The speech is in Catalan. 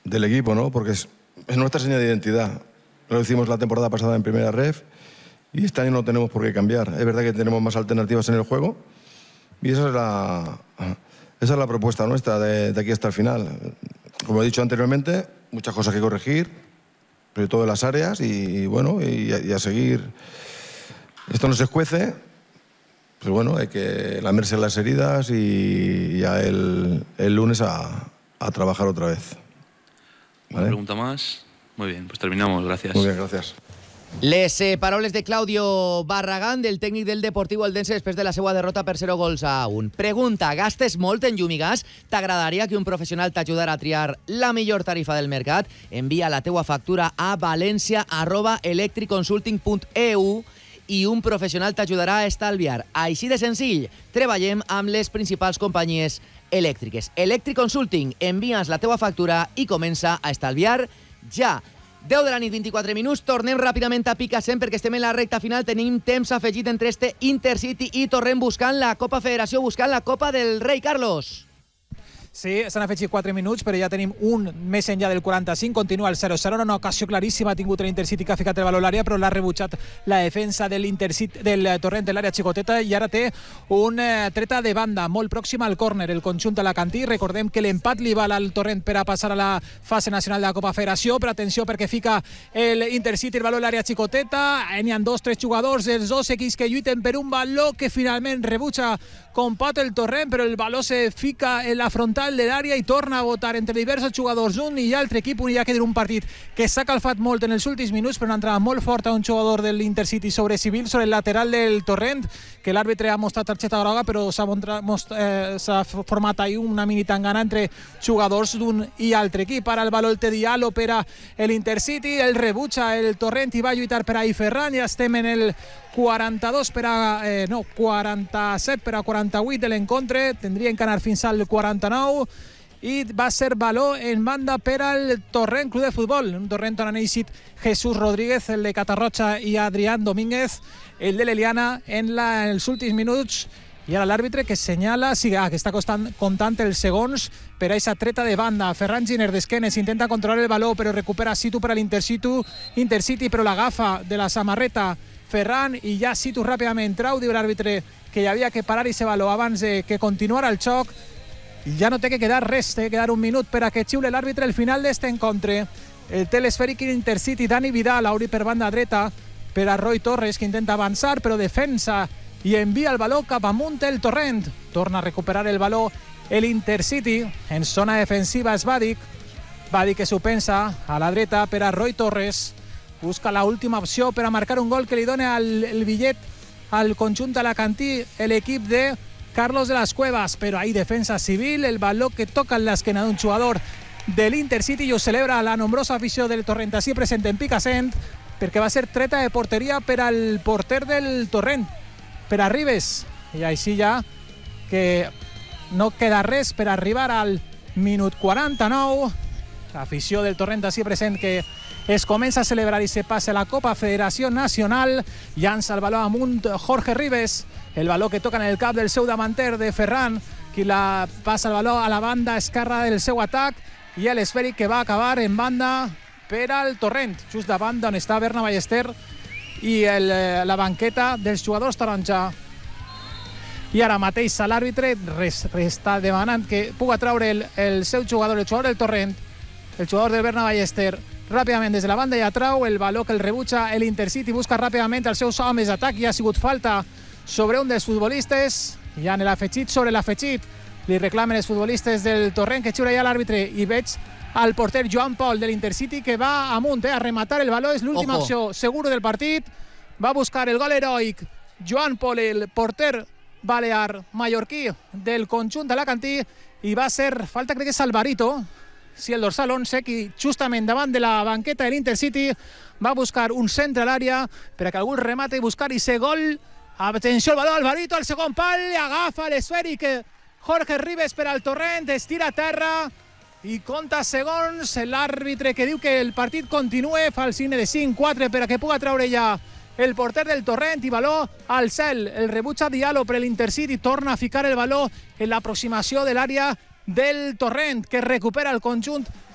del equipo, ¿no? Porque es nuestra señal de identidad. Lo hicimos la temporada pasada en primera ref y este año no tenemos por qué cambiar. Es verdad que tenemos más alternativas en el juego y esa es la propuesta nuestra de aquí hasta el final. Como he dicho anteriormente, muchas cosas que corregir, sobre todo en las áreas y bueno, y a seguir. Esto no se escuece, pero bueno, hay que lamerse las heridas y ya el lunes a trabajar otra vez. ¿Vale? Una pregunta más. Muy bien, pues terminamos. Gracias. Muy bien, gracias. Les paraules de Claudio Barragán, del tècnic del Deportivo Eldense, després de la seva derrota per 0-1. Pregunta, gastes molt en llum i gas? T'agradaria que un professional t'ajudara a triar la millor tarifa del mercat? Envia la teua factura a valencia@electriconsulting.eu i un professional t'ajudarà a estalviar. Així de senzill, treballem amb les principals companyies elèctriques. Electric Consulting, envia'ns la teua factura i comença a estalviar ja. 10 de la nit, 24 minuts, tornem ràpidament a Picassent perquè estem en la recta final, tenim temps afegit entre este Intercity i Torrent buscant la Copa Federació, buscant la Copa del Rei. Carlos. Sí, s'han afegit 4 minuts, però ja tenim un més enllà del 45, continua el 0-0, una ocasió claríssima ha tingut l'Intercity que ha ficat el valor a l'àrea, però l'ha rebutjat la defensa de l'Intercity, del Torrent de l'àrea xicoteta, i ara té una treta de banda molt pròxima al córner, el conjunt alacantí. Recordem que l'empat li val al Torrent per a passar a la fase nacional de la Copa Federació, però atenció perquè fica l'Intercity el valor a l'àrea xicoteta, n'hi ha 2-3 jugadors, els dos equips que lluiten per un valor que finalment rebutja con Pat el Torrent, però el valor se fica en la frontal de l'àrea i torna a votar entre diversos jugadors, un i l'altre equip. Un ja queda un partit que s'ha calfat molt en els últims minuts, però una entrada molt forta a un jugador de l'Intercity sobre Civil, sobre el lateral del Torrent, que l'àrbitre ha mostrat targeta groga, però s'ha format ahir una mini tangana entre jugadors d'un i altre equip. Ara el valor el té Diallo per a l'Intercity, el rebutja el Torrent i va lluitar per ahir Ferran. Ja estem en el 47 per a 48 de l'encontre, tindrien que anar fins al 49 i va ser valor en banda per al Torrent Club de Futbol, un Torrent on han eixit Jesús Rodríguez, el de Catarroja, i Adrián Domínguez, el de l'Eliana en els últims minuts. I ara l'àrbitre que senyala, que està comptant els segons per a aquesta treta de banda. Ferran Giner d'esquenes intenta controlar el valor, però recupera Situ per a l'Intercity, però l'agafa de la samarreta Ferran i ja Situ ràpidament trau, diu l'àrbitre que hi havia que parar aquest valor abans que continuara el xoc. Ja no té que quedar res, té que quedar un minut per a que xiule l'àrbitre el final d'aquest encontre. El té l'esfèric Intercity, Dani Vidal, obri per banda dreta per a Roy Torres, que intenta avançar, però defensa i envia el valor cap amunt el Torrent. Torna a recuperar el valor l'Intercity. En zona defensiva és Vadik que s'ho pensa a la dreta per a Roy Torres. Busca l'última opció per a marcar un gol que li dona el bitllet al conjunt alacantí, l'equip de Carlos de las Cuevas, però ahí defensa Civil, el valor que toca en l'esquena d'un jugador de l'Intercity i ho celebra la nombrosa afició del Torrent així present en Picassent, perquè va ser treta de porteria per al porter del Torrent, per a Ribes, i així ja que no queda res per arribar al minut 49. L'afició del Torrent així present que es comença a celebrar i se passa la Copa Federació Nacional. Llança el valor amunt Jorge Ribes, el valor que toca en el cap del seu davanter de Ferran, qui la passa el valor a la banda esquerra del seu atac, i l'esfèric que va acabar en banda per al Torrent, just davant d'on està Berna Ballester i la banqueta dels jugadors taronja. I ara mateix l'àrbitre està demanant que puga treure el seu jugador, el jugador del Torrent, el jugador del Berna Ballester, ràpidament des de la banda. Ja trau el valor que el rebutja l'Intercity, busca ràpidament els seus homes d'atac, i ha sigut falta sobre un dels futbolistes. Ja en l'afegit sobre l'afegit li reclamen els futbolistes del Torrent que xiula ja l'àrbitre, i veig al porter Joan Pol de l'Intercity que va amunt a rematar el valor. És l'última opció segura del partit, va buscar el gol heroic Joan Pol, el porter balear mallorquí del conjunt alacantí, i va ser falta, crec que és Alvarito, si el dorsal 11, qui justament davant de la banqueta de l'Intercity va buscar un centre a l'àrea per a que algú remate i buscar i ser gol. Atenció al valor, Alvarito al segon pal, agafa l'esfèric Jorge Ribes per al Torrent, estira a terra i compta segons. L'àrbitre que diu que el partit continue, fa el signe de 5-4 per a que puga treure ja el porter del Torrent, i valor al cel. El rebutja Diallo per l'Intercity, torna a ficar el valor en l'aproximació de l'àrea del Torrent, que recupera el conjunt